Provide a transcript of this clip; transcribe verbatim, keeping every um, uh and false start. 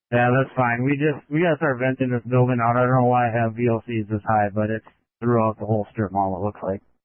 Yeah, that's fine. We just, we gotta start venting this building out. I don't know why I have V L Cs this high, but it's throughout the whole strip mall, it looks like.